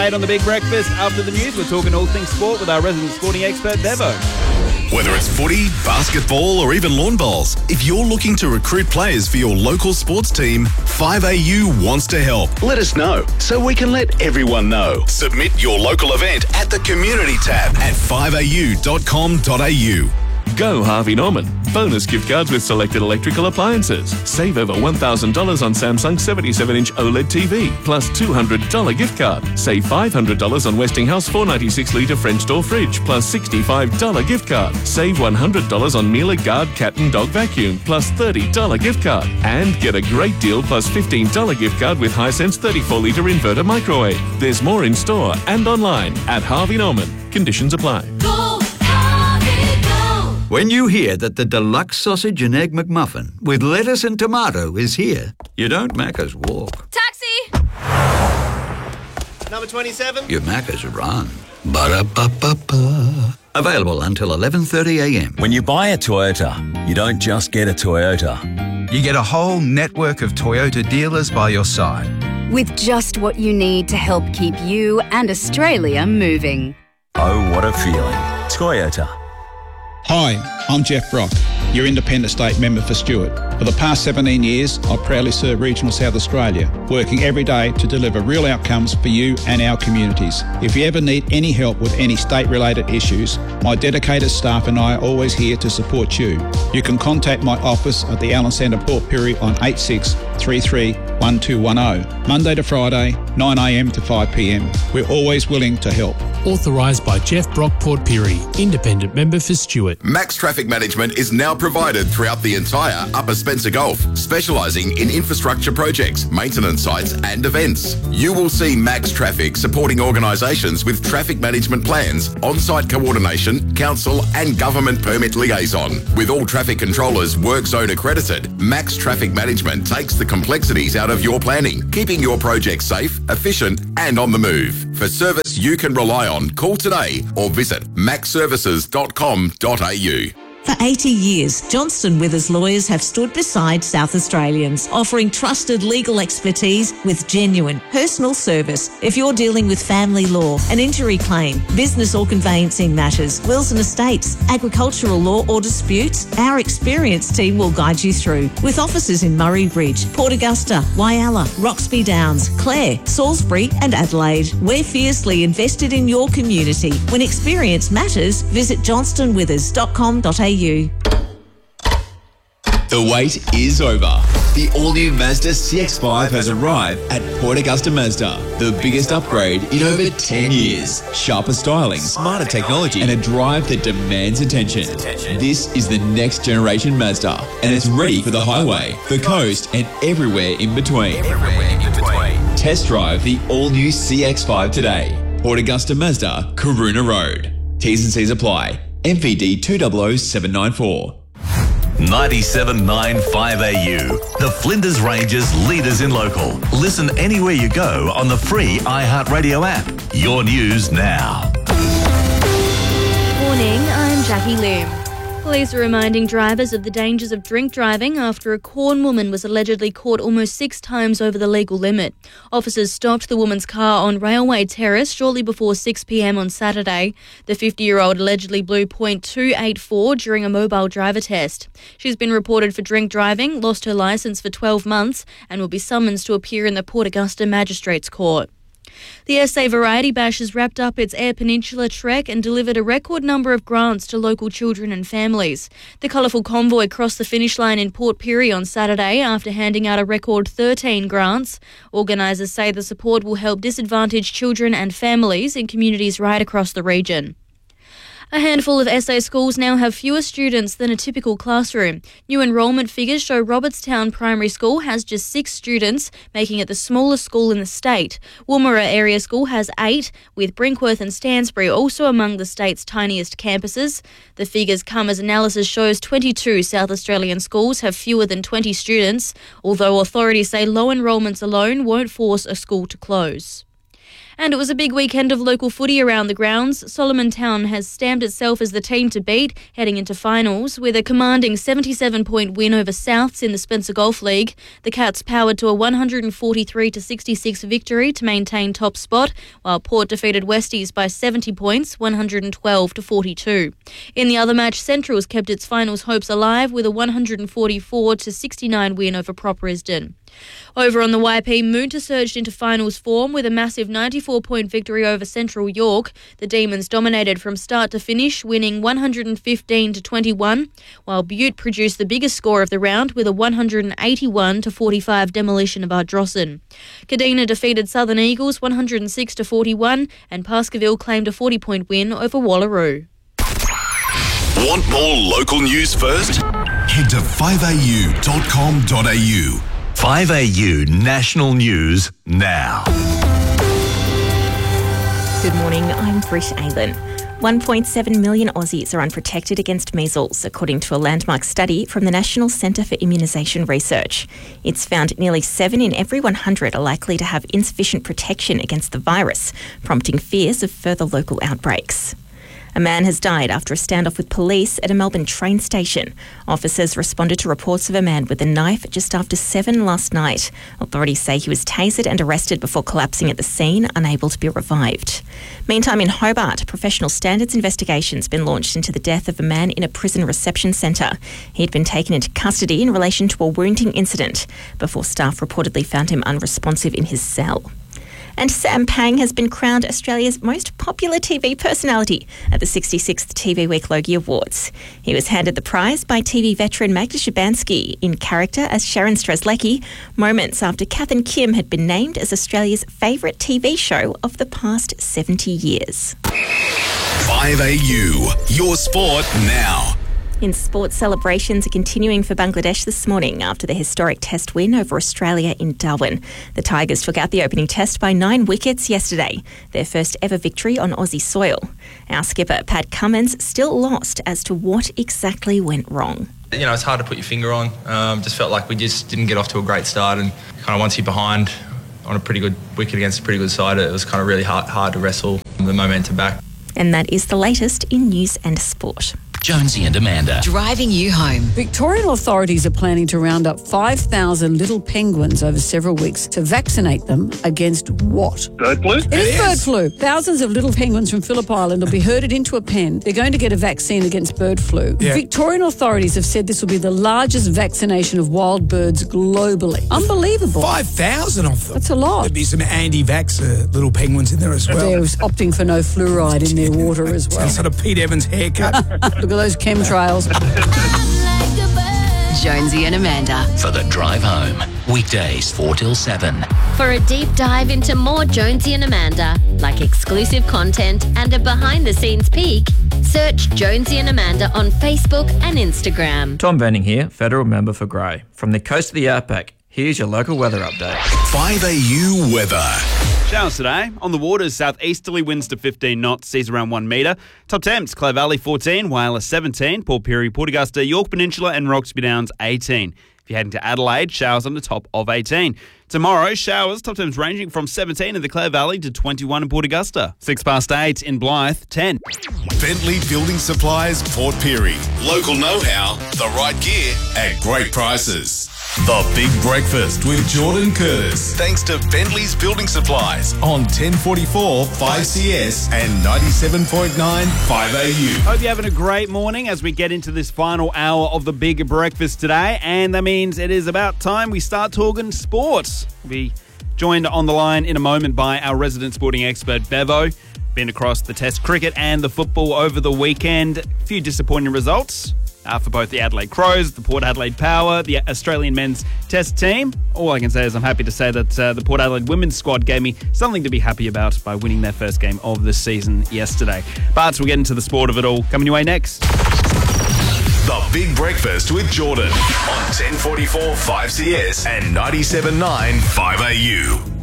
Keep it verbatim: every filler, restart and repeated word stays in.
Kate on The Big Breakfast. After the news, we're talking all things sport with our resident sporting expert, Bevo. Whether it's footy, basketball or even lawn bowls, if you're looking to recruit players for your local sports team, five A U wants to help. Let us know so we can let everyone know. Submit your local event at the Community tab at five a u dot com dot a u. Go Harvey Norman. Bonus gift cards with selected electrical appliances. Save over one thousand dollars on Samsung seventy-seven inch OLED T V, plus two hundred dollars gift card. Save five hundred dollars on Westinghouse four ninety-six litre French door fridge, plus sixty-five dollars gift card. Save one hundred dollars on Miele Guard cat and dog vacuum, plus thirty dollars gift card. And get a great deal plus fifteen dollars gift card with Hisense thirty-four litre inverter microwave. There's more in store and online at Harvey Norman. Conditions apply. When you hear that the deluxe sausage and egg McMuffin with lettuce and tomato is here, you don't Macca's walk. Taxi! Number twenty-seven. You Macca's run. Ba-da-ba-ba-ba. Available until eleven thirty a m. When you buy a Toyota, you don't just get a Toyota. You get a whole network of Toyota dealers by your side. With just what you need to help keep you and Australia moving. Oh, what a feeling. Toyota. Hi, I'm Jeff Brock, your independent state member for Stuart. For the past seventeen years, I've proudly served Regional South Australia, working every day to deliver real outcomes for you and our communities. If you ever need any help with any state-related issues, my dedicated staff and I are always here to support you. You can contact my office at the Allen Centre Port Pirie on eight six three three one two one zero, Monday to Friday, nine a m to five p m. We're always willing to help. Authorised by Jeff Brock Port Pirie, independent member for Stuart. Max Traffic Management is now provided throughout the entire Upper Spencer Gulf, specialising in infrastructure projects, maintenance sites and events. You will see Max Traffic supporting organisations with traffic management plans, on-site coordination, council and government permit liaison. With all traffic controllers work zone accredited, Max Traffic Management takes the complexities out of your planning, keeping your project safe, efficient and on the move. For service you can rely on, call today or visit max services dot com dot a u. For eighty years, Johnston Withers lawyers have stood beside South Australians, offering trusted legal expertise with genuine personal service. If you're dealing with family law, an injury claim, business or conveyancing matters, wills and estates, agricultural law or disputes, our experienced team will guide you through. With offices in Murray Bridge, Port Augusta, Whyalla, Roxby Downs, Clare, Salisbury and Adelaide, we're fiercely invested in your community. When experience matters, visit johnston withers dot com dot a u. You. The wait is over. The all-new Mazda C X five has arrived at Port Augusta Mazda. The biggest upgrade in over ten years. Sharper styling, smarter technology, and a drive that demands attention. This is the next generation Mazda, and it's ready for the highway, the coast, and everywhere in between. Everywhere in between. Test drive the all-new C X five today. Port Augusta Mazda, Karuna Road. T's and C's apply. M V D two zero zero seven nine four. ninety-seven point nine five A U. The Flinders Ranges leaders in local. Listen anywhere you go on the free iHeartRadio app. Your news now. Morning, I'm Jackie Loom. Police are reminding drivers of the dangers of drink driving after a Corn woman was allegedly caught almost six times over the legal limit. Officers stopped the woman's car on Railway Terrace shortly before six p m on Saturday. The fifty-year-old allegedly blew point two eight four during a mobile driver test. She's been reported for drink driving, lost her licence for twelve months and will be summoned to appear in the Port Augusta Magistrates Court. The S A Variety Bash has wrapped up its Eyre Peninsula trek and delivered a record number of grants to local children and families. The colourful convoy crossed the finish line in Port Pirie on Saturday after handing out a record thirteen grants. Organisers say the support will help disadvantaged children and families in communities right across the region. A handful of S A schools now have fewer students than a typical classroom. New enrolment figures show Robertstown Primary School has just six students, making it the smallest school in the state. Woomera Area School has eight, with Brinkworth and Stansbury also among the state's tiniest campuses. The figures come as analysis shows twenty-two South Australian schools have fewer than twenty students, although authorities say low enrolments alone won't force a school to close. And it was a big weekend of local footy around the grounds. Solomon Town has stamped itself as the team to beat heading into finals with a commanding seventy-seven point win over Souths in the Spencer Golf League. The Cats powered to a one hundred forty-three to sixty-six victory to maintain top spot, while Port defeated Westies by seventy points, one hundred twelve to forty-two. In the other match, Central's kept its finals hopes alive with a one hundred forty-four to sixty-nine win over Prop Risdon. Over on the Y P, Moonta surged into finals form with a massive ninety-four point victory over Central York. The Demons dominated from start to finish, winning one hundred fifteen to twenty-one, while Butte produced the biggest score of the round with a one hundred eighty-one to forty-five demolition of Ardrossan. Kadina defeated Southern Eagles one hundred six to forty-one, and Pascaville claimed a forty point win over Wallaroo. Want more local news first? Head to five a u dot com dot a u. five A U National News now. Good morning, I'm Britt Aylen. one point seven million Aussies are unprotected against measles, according to a landmark study from the National Centre for Immunisation Research. It's found nearly seven in every one hundred are likely to have insufficient protection against the virus, prompting fears of further local outbreaks. A man has died after a standoff with police at a Melbourne train station. Officers responded to reports of a man with a knife just after seven last night. Authorities say he was tasered and arrested before collapsing at the scene, unable to be revived. Meantime, in Hobart, a professional standards investigation's been launched into the death of a man in a prison reception centre. He had been taken into custody in relation to a wounding incident before staff reportedly found him unresponsive in his cell. And Sam Pang has been crowned Australia's most popular T V personality at the sixty-sixth T V Week Logie Awards. He was handed the prize by T V veteran Magda Szubanski in character as Sharon Strzelecki, moments after Kath and Kim had been named as Australia's favourite T V show of the past seventy years. five A U, your sport now. In sports, celebrations are continuing for Bangladesh this morning after the historic test win over Australia in Darwin. The Tigers took out the opening test by nine wickets yesterday, their first ever victory on Aussie soil. Our skipper, Pat Cummins, still lost as to what exactly went wrong. You know, it's hard to put your finger on. Um, just felt like we just didn't get off to a great start, and kind of once you're behind on a pretty good wicket against a pretty good side, it was kind of really hard, hard to wrestle the momentum back. And that is the latest in news and sport. Jonesy and Amanda. Driving you home. Victorian authorities are planning to round up five thousand little penguins over several weeks to vaccinate them against what? Bird flu? It, it is, is bird flu. Thousands of little penguins from Phillip Island will be herded into a pen. They're going to get a vaccine against bird flu. Yeah. Victorian authorities have said this will be the largest vaccination of wild birds globally. Unbelievable. five thousand of them. That's a lot. There'd be some anti-vaxxer little penguins in there as well. They're opting for no fluoride in their water as well. Sort of Pete Evans haircut. Look at those chemtrails. Jonesy and Amanda. For the drive home. Weekdays four till seven. For a deep dive into more Jonesy and Amanda, like exclusive content and a behind-the-scenes peek, search Jonesy and Amanda on Facebook and Instagram. Tom Benning here, Federal Member for Grey. From the coast of the Outback, here's your local weather update. five A U weather. Showers today. On the waters, southeasterly winds to fifteen knots, seas around one metre. Top temps, Clare Valley fourteen, Whyalla seventeen, Port Pirie, Port Augusta, York Peninsula and Roxby Downs eighteen. If you're heading to Adelaide, showers on the top of eighteen. Tomorrow, showers, top temps ranging from seventeen in the Clare Valley to twenty-one in Port Augusta. Six past eight in Blythe, ten. Bentley Building Supplies, Port Pirie. Local know-how, the right gear at great prices. The Big Breakfast with Jordan Curtis. Thanks to Bentley's Building Supplies on ten forty-four five C S and ninety-seven point nine five A U. Hope you're having a great morning as we get into this final hour of the Big Breakfast today. And that means it is about time we start talking sports. We'll be joined on the line in a moment by our resident sporting expert, Bevo. Been across the Test cricket and the football over the weekend. A few disappointing results. Uh, for both the Adelaide Crows, the Port Adelaide Power, the Australian men's test team. All I can say is I'm happy to say that uh, the Port Adelaide women's squad gave me something to be happy about by winning their first game of the season yesterday. But we'll get into the sport of it all coming your way next. The Big Breakfast with Jordan on ten forty-four five C S and ninety-seven point nine five A U.